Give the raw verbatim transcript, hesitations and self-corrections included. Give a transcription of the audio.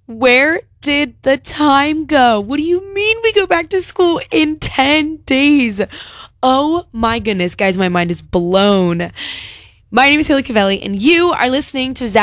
Where did the time go? What do you mean we go back to school in ten days? Oh my goodness, guys, my mind is blown. My name is Haley Cavelli, and you are listening to Zap